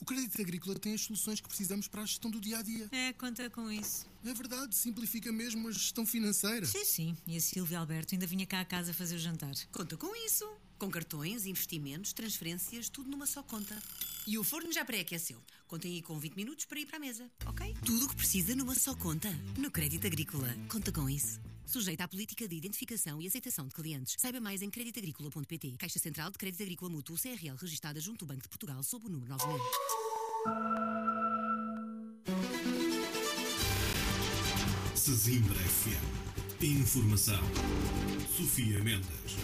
O Crédito Agrícola tem as soluções que precisamos para a gestão do dia-a-dia. Conta com isso. É verdade, simplifica mesmo a gestão financeira. Sim. E a Silvia Alberto ainda vinha cá a casa fazer o jantar. Conta com isso. Com cartões, investimentos, transferências, tudo numa só conta. E o forno já pré-aqueceu. Contem aí com 20 minutos para ir para a mesa, ok? Tudo o que precisa numa só conta. No Crédito Agrícola. Conta com isso. Sujeita à política de identificação e aceitação de clientes. Saiba mais em creditagricola.pt. Caixa Central de Crédito Agrícola Mútuo CRL, registada junto ao Banco de Portugal sob o número 9000. Sesimbra FM. Informação. Sofia Mendes.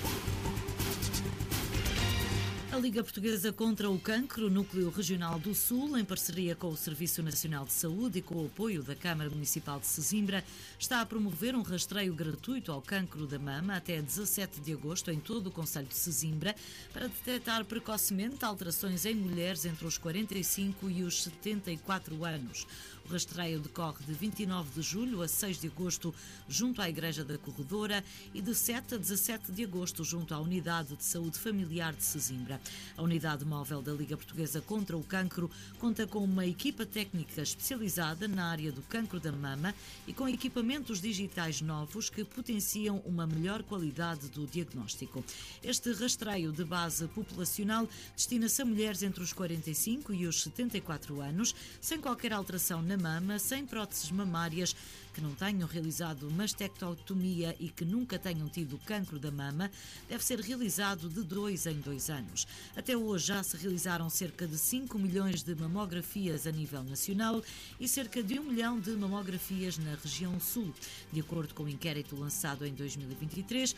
A Liga Portuguesa contra o Cancro, Núcleo Regional do Sul, em parceria com o Serviço Nacional de Saúde e com o apoio da Câmara Municipal de Sesimbra, está a promover um rastreio gratuito ao cancro da mama até 17 de agosto em todo o concelho de Sesimbra para detectar precocemente alterações em mulheres entre os 45 e os 74 anos. O rastreio decorre de 29 de julho a 6 de agosto junto à Igreja da Corredora e de 7 a 17 de agosto junto à Unidade de Saúde Familiar de Sesimbra. A unidade móvel da Liga Portuguesa contra o Cancro conta com uma equipa técnica especializada na área do cancro da mama e com equipamentos digitais novos que potenciam uma melhor qualidade do diagnóstico. Este rastreio de base populacional destina-se a mulheres entre os 45 e os 74 anos, sem qualquer alteração na mama, sem próteses mamárias, que não tenham realizado mastectomia e que nunca tenham tido cancro da mama. Deve ser realizado de 2 em 2 anos. Até hoje já se realizaram cerca de 5 milhões de mamografias a nível nacional e cerca de 1 milhão de mamografias na região sul. De acordo com o inquérito lançado em 2023,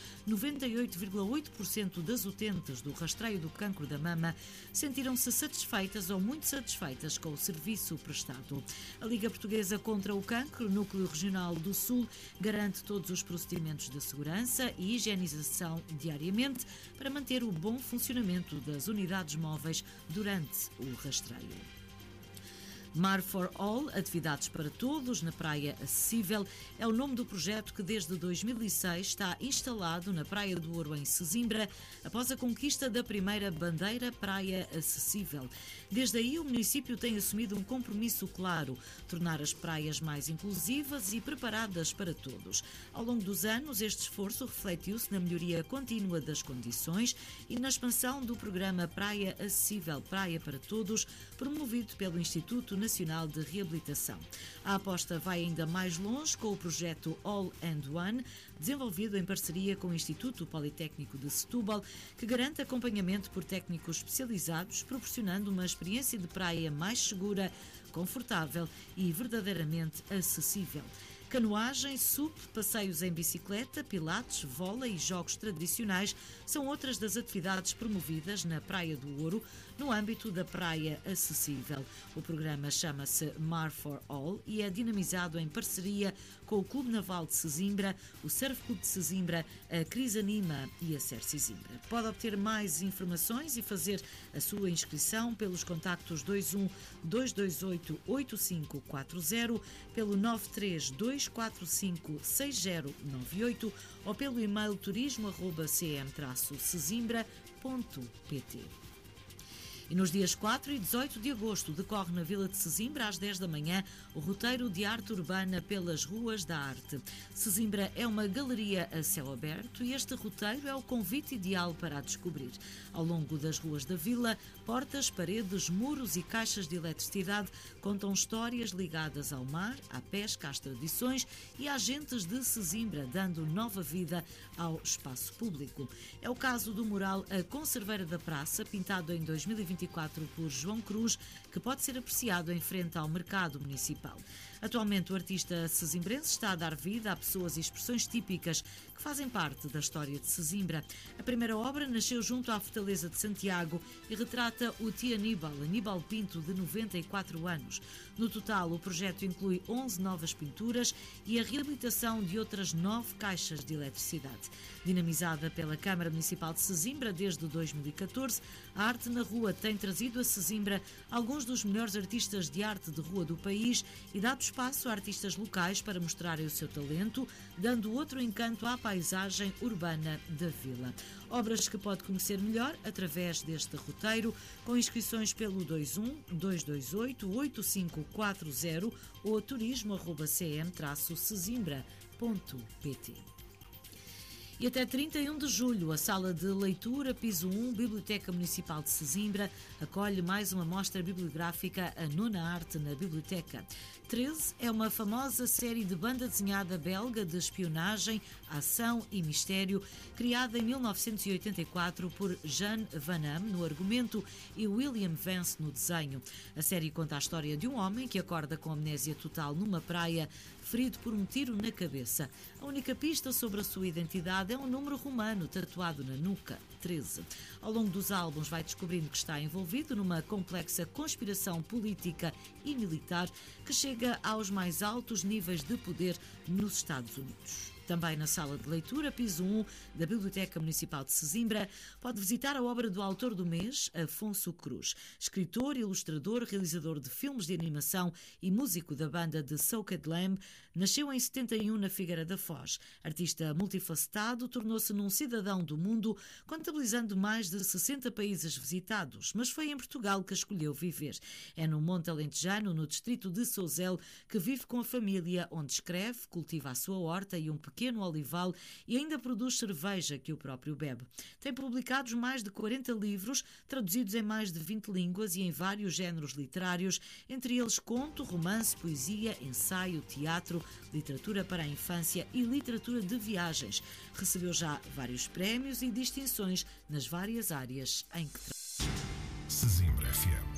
98,8% das utentes do rastreio do cancro da mama sentiram-se satisfeitas ou muito satisfeitas com o serviço prestado. A Liga Portuguesa contra o Cancro, Núcleo Regional do Sul, garante todos os procedimentos de segurança e higienização diariamente para manter o bom funcionamento das unidades móveis durante o rastreio. Mar for All, atividades para todos na Praia Acessível, é o nome do projeto que desde 2006 está instalado na Praia do Ouro, em Sesimbra, após a conquista da primeira bandeira Praia Acessível. Desde aí, o município tem assumido um compromisso claro: tornar as praias mais inclusivas e preparadas para todos. Ao longo dos anos, este esforço refletiu-se na melhoria contínua das condições e na expansão do programa Praia Acessível, Praia para Todos, promovido pelo Instituto Nacional de Reabilitação. A aposta vai ainda mais longe com o projeto All and One, desenvolvido em parceria com o Instituto Politécnico de Setúbal, que garante acompanhamento por técnicos especializados, proporcionando uma experiência de praia mais segura, confortável e verdadeiramente acessível. Canoagem, SUP, passeios em bicicleta, pilates, vôlei e jogos tradicionais são outras das atividades promovidas na Praia do Ouro, no âmbito da Praia Acessível. O programa chama-se Mar for All e é dinamizado em parceria com o Clube Naval de Sesimbra, o Surf Clube de Sesimbra, a Crisanima e a Ser Sesimbra. Pode obter mais informações e fazer a sua inscrição pelos contactos 21 228 8540, pelo 932 245 6098 ou pelo e-mail turismo@cm-sesimbra.pt. E nos dias 4 e 18 de agosto decorre na Vila de Sesimbra, às 10 da manhã, o roteiro de arte urbana pelas ruas da arte. Sesimbra é uma galeria a céu aberto e este roteiro é o convite ideal para a descobrir. Ao longo das ruas da vila, portas, paredes, muros e caixas de eletricidade contam histórias ligadas ao mar, à pesca, às tradições e às gentes de Sesimbra, dando nova vida ao espaço público. É o caso do mural A Conserveira da Praça, pintado em 2024 por João Cruz, que pode ser apreciado em frente ao mercado municipal. Atualmente, o artista sesimbrense está a dar vida a pessoas e expressões típicas que fazem parte da história de Sesimbra. A primeira obra nasceu junto à Fortaleza de Santiago e retrata o tio Aníbal Pinto, de 94 anos. No total, o projeto inclui 11 novas pinturas e a reabilitação de outras 9 caixas de eletricidade. Dinamizada pela Câmara Municipal de Sesimbra desde 2014, a arte na rua tem trazido a Sesimbra alguns dos melhores artistas de arte de rua do país e dado espaço a artistas locais para mostrarem o seu talento, dando outro encanto à paisagem urbana da vila. Obras que pode conhecer melhor através deste roteiro, com inscrições pelo 21-228-8540 ou turismo@cm-sesimbra.pt. E até 31 de julho, a Sala de Leitura Piso 1, Biblioteca Municipal de Sesimbra, acolhe mais uma mostra bibliográfica, A Nona Arte na Biblioteca. 13 é uma famosa série de banda desenhada belga de espionagem, ação e mistério, criada em 1984 por Jean Van Damme no argumento e William Vance no desenho. A série conta a história de um homem que acorda com amnésia total numa praia, ferido por um tiro na cabeça. A única pista sobre a sua identidade é um número romano tatuado na nuca, 13. Ao longo dos álbuns vai descobrindo que está envolvido numa complexa conspiração política e militar que chega aos mais altos níveis de poder nos Estados Unidos. Também na Sala de Leitura Piso 1 da Biblioteca Municipal de Sesimbra pode visitar a obra do autor do mês, Afonso Cruz, escritor, ilustrador, realizador de filmes de animação e músico da banda de Soaked Lamb. Nasceu em 71 na Figueira da Foz. Artista multifacetado, tornou-se num cidadão do mundo, contabilizando mais de 60 países visitados, mas foi em Portugal que escolheu viver. É no Monte Alentejano, no distrito de Sousel, que vive com a família, onde escreve, cultiva a sua horta e um pequeno olival e ainda produz cerveja que o próprio bebe. Tem publicados mais de 40 livros, traduzidos em mais de 20 línguas e em vários géneros literários, entre eles conto, romance, poesia, ensaio, teatro, literatura para a infância e literatura de viagens. Recebeu já vários prémios e distinções nas várias áreas em que trabalha. Sesimbra FM.